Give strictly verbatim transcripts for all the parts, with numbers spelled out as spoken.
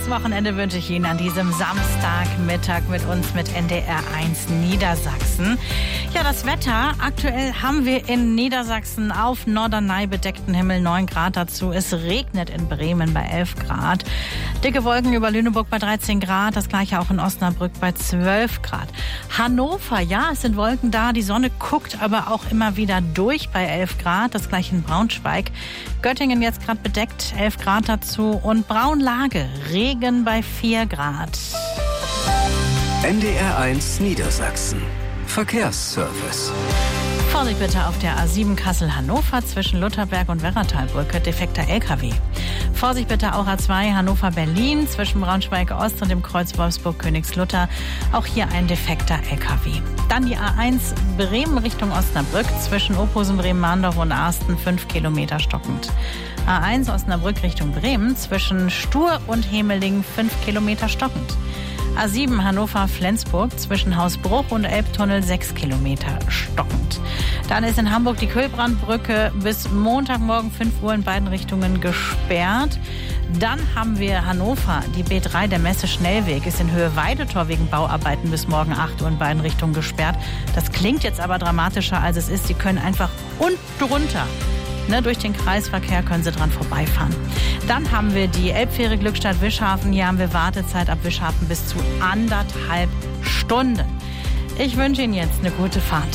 schönes Wochenende wünsche ich Ihnen an diesem Samstagmittag mit uns mit N D R eins Niedersachsen. Ja, das Wetter. Aktuell haben wir in Niedersachsen auf Norderney bedeckten Himmel neun Grad dazu. Es regnet in Bremen bei elf Grad. Dicke Wolken über Lüneburg bei dreizehn Grad. Das gleiche auch in Osnabrück bei zwölf Grad. Hannover, ja, es sind Wolken da. Die Sonne guckt aber auch immer wieder durch bei elf Grad. Das gleiche in Braunschweig. Göttingen jetzt gerade bedeckt, elf Grad dazu. Und Braunlage, Regen bei vier Grad. N D R eins Niedersachsen. Verkehrsservice. Vorsicht bitte auf der A sieben Kassel-Hannover zwischen Lutherberg und Werratalbrücke, defekter L K W. Vorsicht bitte auch A zwei Hannover-Berlin zwischen Braunschweig-Ost und dem Kreuz Wolfsburg-Königslutter. Auch hier ein defekter L K W. Dann die A eins Bremen Richtung Osnabrück zwischen Ophusen, Bremen-Mahndorf und Arsten, fünf Kilometer stockend. A eins Osnabrück Richtung Bremen zwischen Stur und Hemeling, fünf Kilometer stockend. A sieben Hannover-Flensburg zwischen Hausbruch und Elbtunnel sechs Kilometer stockend. Dann ist in Hamburg die Kühlbrandbrücke bis Montagmorgen fünf Uhr in beiden Richtungen gesperrt. Dann haben wir Hannover, die B drei, der Messe-Schnellweg, ist in Höhe Weidetor wegen Bauarbeiten bis morgen acht Uhr in beiden Richtungen gesperrt. Das klingt jetzt aber dramatischer, als es ist. Sie können einfach unten drunter. Ne, durch den Kreisverkehr können Sie dran vorbeifahren. Dann haben wir die Elbfähre Glückstadt-Wischhafen. Hier haben wir Wartezeit ab Wischhafen bis zu anderthalb Stunden. Ich wünsche Ihnen jetzt eine gute Fahrt.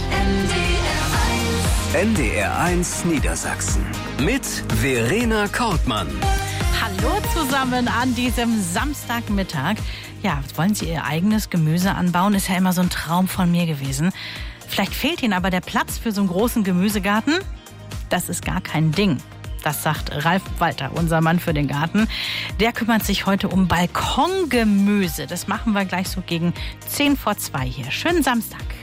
N D R eins Niedersachsen mit Verena Kortmann. Hallo zusammen an diesem Samstagmittag. Ja, wollen Sie Ihr eigenes Gemüse anbauen? Ist ja immer so ein Traum von mir gewesen. Vielleicht fehlt Ihnen aber der Platz für so einen großen Gemüsegarten? Das ist gar kein Ding. Das sagt Ralf Walter, unser Mann für den Garten. Der kümmert sich heute um Balkongemüse. Das machen wir gleich so gegen zehn vor zwei hier. Schönen Samstag.